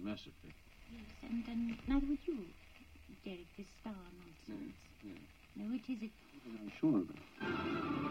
mess of it. Yes, and neither would you, Derek, this star nonsense. Yeah. No, it isn't. I'm sure of it.